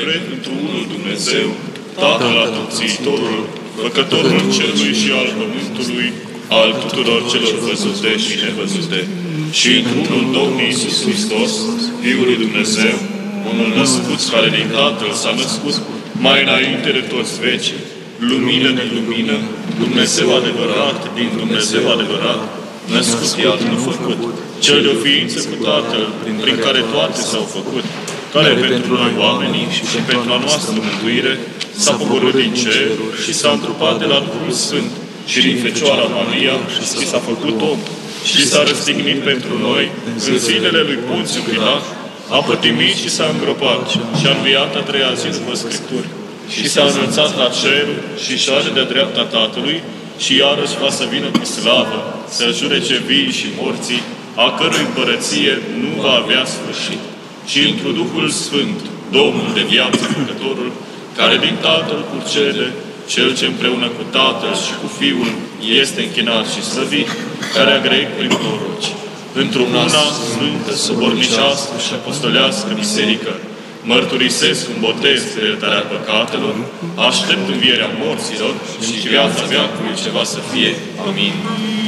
cred într-unul Dumnezeu, Tatăl Atotțitorul, Făcătorul cerului și al pământului, al tuturor celor văzute și nevăzute, și într-unul Domnul Iisus Hristos, Fiul lui Dumnezeu, unul născut care din Tatăl s-a născut mai înainte de toți vecii, lumină din lumină, Dumnezeu adevărat din Dumnezeu adevărat, născut iar nu făcut, cel de o ființă cu Tatăl, prin care toate s-au făcut, care pentru noi oamenii și pentru a noastră mântuire s-a pogorât din cer și s-a întrupat de la Duhul Sfânt și din Fecioara Maria și s-a făcut om și s-a răstignit pentru noi în zilele lui Ponțiu Pilat, a pătimit și s-a îngropat și a înviat a treia zi după Scripturi și s-a înălțat la cer și șade de-a dreapta Tatălui și iarăși va să vină cu slavă să judece vii și morții, a cărui împărăție nu va avea sfârșit. Și întru Duhul Sfânt, Domnul de viață, Făcătorul, care din Tatăl purcede, Cel ce împreună cu Tatăl și cu Fiul este închinat și slăvit, care a grec prin proroci, într-una sfântă, sobornicească și apostolească biserică, mărturisesc un botez de iertarea păcatelor, aștept învierea morților și viața veacului ce va să fie. Amin.